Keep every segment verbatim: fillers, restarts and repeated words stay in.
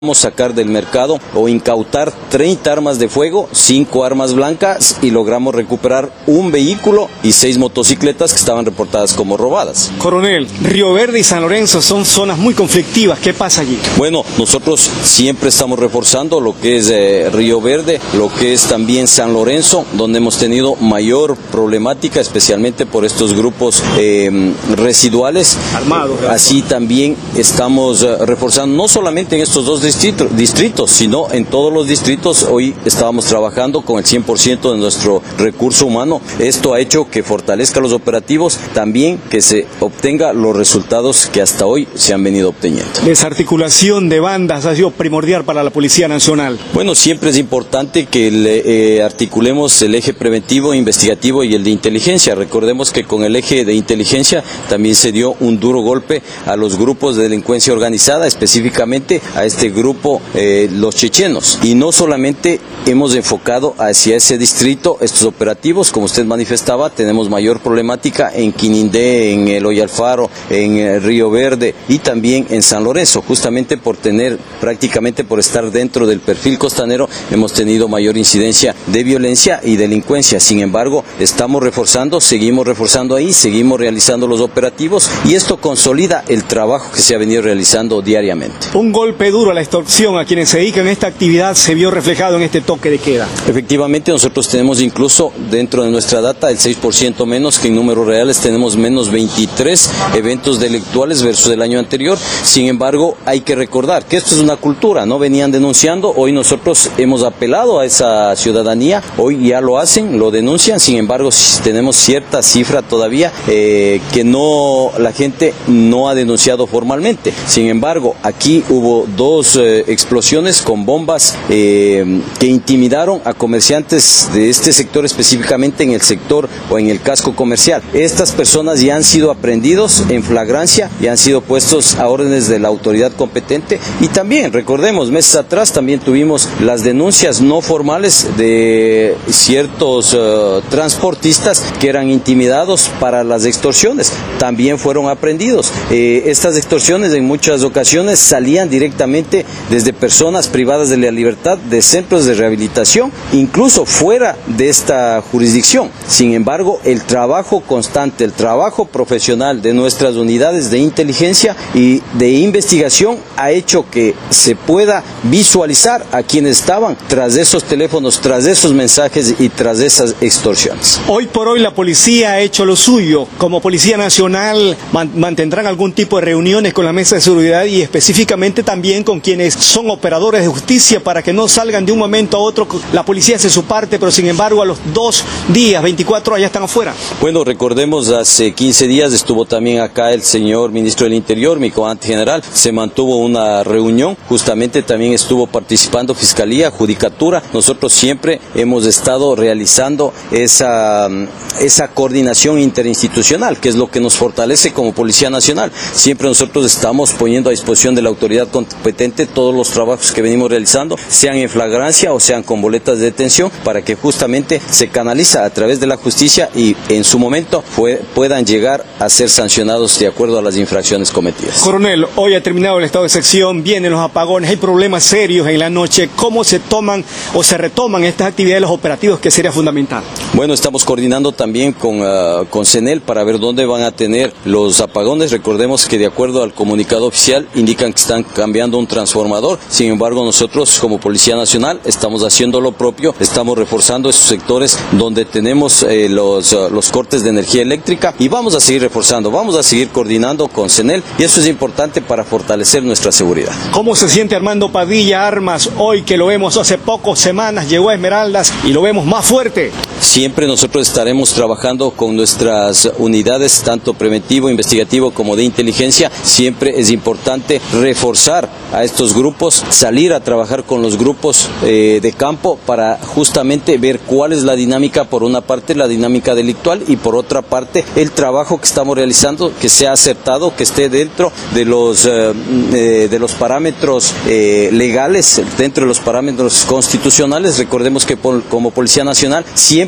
Vamos a sacar del mercado o incautar treinta armas de fuego, cinco armas blancas y logramos recuperar un vehículo y seis motocicletas que estaban reportadas como robadas. Coronel, Río Verde y San Lorenzo son zonas muy conflictivas. ¿Qué pasa allí? Bueno, nosotros siempre estamos reforzando lo que es eh, Río Verde, lo que es también San Lorenzo, donde hemos tenido mayor problemática, especialmente por estos grupos eh, residuales. Armados. Así también estamos eh, reforzando, no solamente en estos dos distritos, distritos, sino en todos los distritos. Hoy estábamos trabajando con el cien por ciento de nuestro recurso humano. Esto ha hecho que fortalezca los operativos, también que se obtenga los resultados que hasta hoy se han venido obteniendo. Desarticulación de bandas ha sido primordial para la Policía Nacional. Bueno, siempre es importante que le, eh, articulemos el eje preventivo, investigativo y el de inteligencia. Recordemos que con el eje de inteligencia también se dio un duro golpe a los grupos de delincuencia organizada, específicamente a este grupo grupo eh, los chechenos, y no solamente hemos enfocado hacia ese distrito estos operativos, como usted manifestaba, tenemos mayor problemática en Quinindé, en el Oyalfaro, en el Río Verde y también en San Lorenzo, justamente por tener, prácticamente por estar dentro del perfil costanero, hemos tenido mayor incidencia de violencia y delincuencia. Sin embargo, estamos reforzando, seguimos reforzando ahí, seguimos realizando los operativos y esto consolida el trabajo que se ha venido realizando diariamente. Un golpe duro a la extorsión a quienes se dedican a esta actividad se vio reflejado en este toque de queda. Efectivamente, nosotros tenemos incluso dentro de nuestra data el seis por ciento menos, que en números reales tenemos menos veintitrés eventos delictuales versus el año anterior. Sin embargo, hay que recordar que esto es una cultura, no venían denunciando, hoy nosotros hemos apelado a esa ciudadanía, hoy ya lo hacen, lo denuncian. Sin embargo, tenemos cierta cifra todavía eh, que no, la gente no ha denunciado formalmente. Sin embargo, aquí hubo dos eh, explosiones con bombas eh, que intimidaron a comerciantes de este sector, específicamente en el sector o en el casco comercial. Estas personas ya han sido aprehendidos en flagrancia y han sido puestos a órdenes de la autoridad competente. Y también, recordemos, meses atrás también tuvimos las denuncias no formales de ciertos uh, transportistas que eran intimidados para las extorsiones. También fueron aprehendidos. Eh, estas extorsiones en muchas ocasiones salían directamente desde personas privadas de la libertad, de centros de rehabilitación, incluso fuera de esta jurisdicción. Sin embargo, el trabajo constante, el trabajo profesional de nuestras unidades de inteligencia y de investigación ha hecho que se pueda visualizar a quienes estaban tras de esos teléfonos, tras de esos mensajes y tras de esas extorsiones. Hoy por hoy la policía ha hecho lo suyo. Como Policía Nacional man mantendrán algún tipo de reuniones con la mesa de seguridad y específicamente también con quienes son operadores de justicia para que no salgan de un momento a otro. La policía hace su parte, pero sin embargo a los dos días, veinticuatro horas ya están afuera. Bueno, recordemos, hace quince días estuvo también acá el señor ministro del Interior, mi comandante general, se mantuvo una reunión, justamente también estuvo participando Fiscalía, Judicatura. Nosotros siempre hemos estado realizando esa, esa coordinación interinstitucional, que es lo que nos fortalece como Policía Nacional. Siempre nosotros estamos poniendo a disposición de la autoridad competente todos los trabajos que venimos realizando, sean en flagrancia o sean con boletas de detención, para que justamente se canaliza a través de la justicia y en su momento fue, puedan llegar a ser sancionados de acuerdo a las infracciones cometidas. Coronel, hoy ha terminado el estado de sección, vienen los apagones, hay problemas serios en la noche. ¿Cómo se toman o se retoman estas actividades, los operativos, que sería fundamental? Bueno, estamos coordinando también con, uh, con CENEL para ver dónde van a tener los apagones. Recordemos que de acuerdo al comunicado oficial indican que están cambiando un transformador. Sin embargo, nosotros como Policía Nacional estamos haciendo lo propio, estamos reforzando esos sectores donde tenemos eh, los, uh, los cortes de energía eléctrica y vamos a seguir reforzando, vamos a seguir coordinando con CENEL y eso es importante para fortalecer nuestra seguridad. ¿Cómo se siente Armando Padilla Armas hoy que lo vemos hace pocas semanas, llegó a Esmeraldas y lo vemos más fuerte? Siempre nosotros estaremos trabajando con nuestras unidades, tanto preventivo, investigativo como de inteligencia. Siempre es importante reforzar a estos grupos, salir a trabajar con los grupos eh, de campo para justamente ver cuál es la dinámica, por una parte la dinámica delictual y por otra parte el trabajo que estamos realizando, que sea acertado, que esté dentro de los, eh, eh, de los parámetros eh, legales, dentro de los parámetros constitucionales. Recordemos que por, como Policía Nacional siempre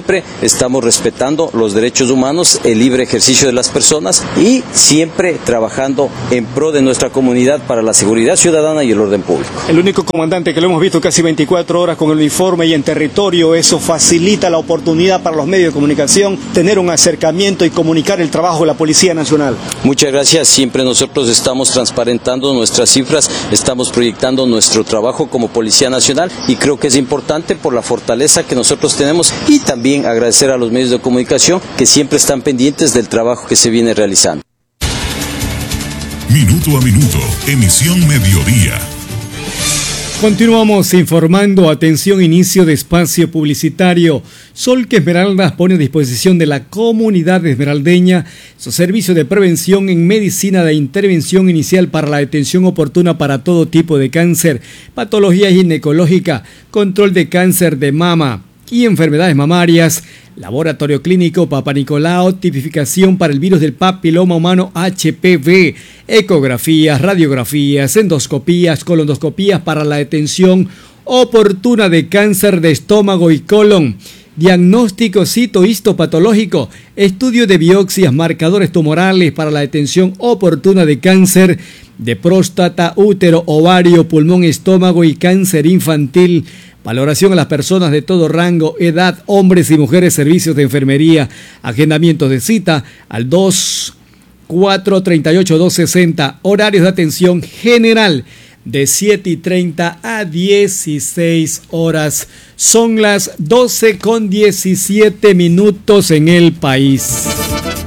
siempre estamos respetando los derechos humanos, el libre ejercicio de las personas y siempre trabajando en pro de nuestra comunidad para la seguridad ciudadana y el orden público. El único comandante que lo hemos visto casi veinticuatro horas con el uniforme y en territorio, eso facilita la oportunidad para los medios de comunicación tener un acercamiento y comunicar el trabajo de la Policía Nacional. Muchas gracias, siempre nosotros estamos transparentando nuestras cifras, estamos proyectando nuestro trabajo como Policía Nacional y creo que es importante por la fortaleza que nosotros tenemos y también agradecer a los medios de comunicación que siempre están pendientes del trabajo que se viene realizando. Minuto a minuto, emisión mediodía. Continuamos informando. Atención, inicio de espacio publicitario. Solque Esmeraldas pone a disposición de la comunidad esmeraldeña su servicio de prevención en medicina de intervención inicial para la detención oportuna para todo tipo de cáncer, patología ginecológica, control de cáncer de mama y enfermedades mamarias, laboratorio clínico Papa Nicolau, tipificación para el virus del papiloma humano H P V, ecografías, radiografías, endoscopías, colondoscopías para la detención oportuna de cáncer de estómago y colon, diagnóstico citohistopatológico, estudio de biopsias, marcadores tumorales para la detención oportuna de cáncer de próstata, útero, ovario, pulmón, estómago y cáncer infantil. Valoración a las personas de todo rango, edad, hombres y mujeres, servicios de enfermería, agendamientos de cita al dos cuatro tres ocho dos seis cero, horarios de atención general de siete y treinta a dieciséis horas. Son las doce con diecisiete minutos en el país.